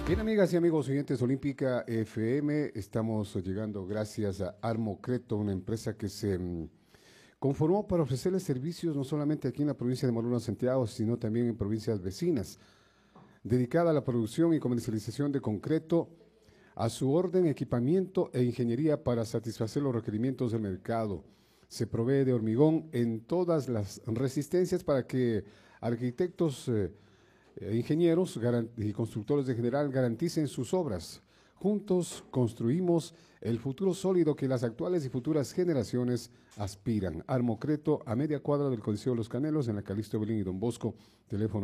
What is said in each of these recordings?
Bien, amigas y amigos oyentes Olímpica FM, estamos llegando gracias a Armocreto, una empresa que se conformó para ofrecerles servicios no solamente aquí en la provincia de Morona, Santiago, sino también en provincias vecinas, dedicada a la producción y comercialización de concreto, a su orden, equipamiento e ingeniería para satisfacer los requerimientos del mercado. Se provee de hormigón en todas las resistencias para que arquitectos, ingenieros y constructores en general garanticen sus obras. Juntos construimos el futuro sólido que las actuales y futuras generaciones aspiran. Armocreto, a media cuadra del Coliseo Los Canelos, en la Calixto Belín y Don Bosco, teléfono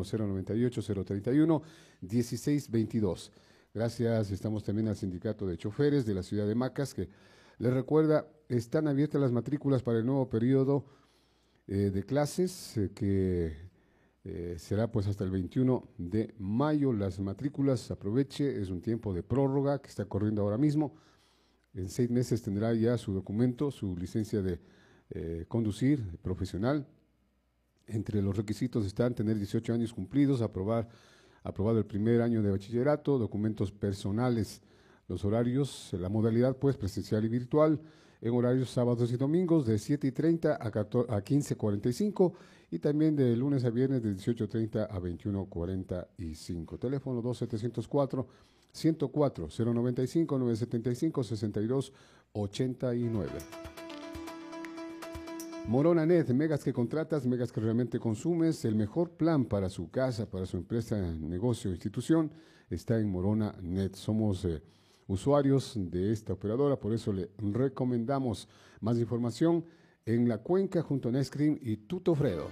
098-031-1622. Gracias, estamos también al Sindicato de Choferes de la ciudad de Macas, que les recuerda, están abiertas las matrículas para el nuevo periodo de clases, será pues hasta el 21 de mayo. Las matrículas, aproveche, es un tiempo de prórroga que está corriendo ahora mismo. En 6 meses tendrá ya su documento, su licencia de conducir profesional. Entre los requisitos están tener 18 años cumplidos, aprobado el primer año de bachillerato, documentos personales, los horarios, la modalidad pues presencial y virtual, en horarios sábados y domingos de 7:30 a 15:45 y también de lunes a viernes de 18:30 a 21:45. Teléfono 2704-195-975-6289. Morona Net, megas que contratas, megas que realmente consumes. El mejor plan para su casa, para su empresa, negocio o institución está en Morona Net. Somos usuarios de esta operadora, por eso le recomendamos. Más información en La Cuenca junto a Nescrim y Tutofredo.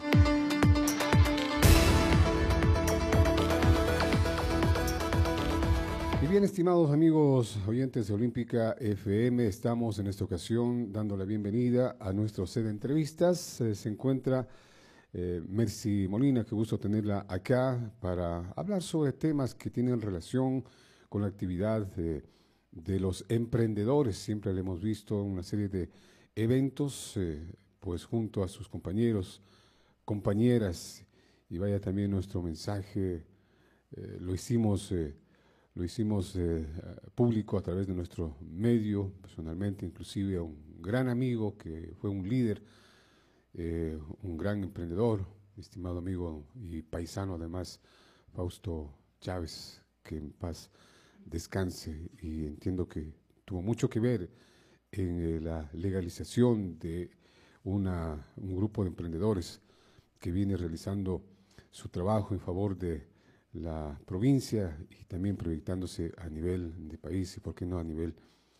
Y bien, estimados amigos oyentes de Olímpica FM, estamos en esta ocasión dando la bienvenida a nuestro set de entrevistas. Se encuentra Mercy Molina, qué gusto tenerla acá para hablar sobre temas que tienen relación con la actividad de los emprendedores. Siempre le hemos visto una serie de eventos, pues junto a sus compañeros, compañeras, y vaya también nuestro mensaje, lo hicimos público a través de nuestro medio, personalmente, inclusive a un gran amigo que fue un líder, un gran emprendedor, estimado amigo y paisano además, Fausto Chávez, que en paz descanse, y entiendo que tuvo mucho que ver en la legalización de un grupo de emprendedores que viene realizando su trabajo en favor de la provincia y también proyectándose a nivel de país y por qué no a nivel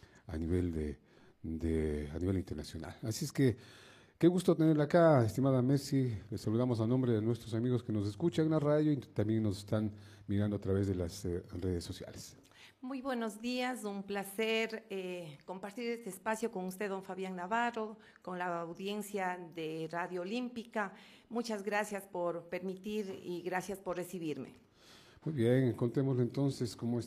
internacional. Así es que qué gusto tenerla acá, estimada Mercy. Les saludamos a nombre de nuestros amigos que nos escuchan en la radio y también nos están mirando a través de las redes sociales. Muy buenos días, un placer compartir este espacio con usted, don Fabián Navarro, con la audiencia de Radio Olímpica. Muchas gracias por permitir y gracias por recibirme. Muy bien, contémosle entonces cómo